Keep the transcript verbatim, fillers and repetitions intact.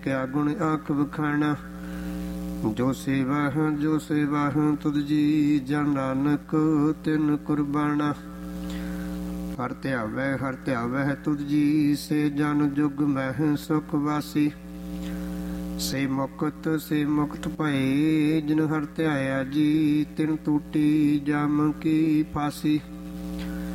ਕਿਆ ਗੁਣ ਆਖ ਵਖਾਣਾ। ਜੋ ਸੇਵਾ ਜੋ ਸੇਵਾ ਤੁਧ ਜੀ ਜਨ ਨਾਨਕ ਤਿਨ ਕੁਰਬਾਨਾ। ਹਰ ਧਿਆਵੈ ਹਰ ਧਿਆਵੈ ਤੁਧ ਜੀ ਸੇ ਜਨ ਜੁਗ ਮਹਿ ਸੁਖ ਵਾਸੀ। ਸੇ ਮੁਕਤ ਸੇ ਮੁਕਤ ਭਏ ਜਿਨ ਹਰ ਧਿਆਇਆ ਜੀ ਤਿਨ ਟੂਟੀ ਜਮ ਕੀ ਫਾਸੀ।